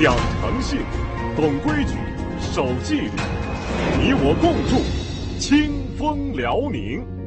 讲诚信，懂规矩，守纪律，你我共筑清风辽宁。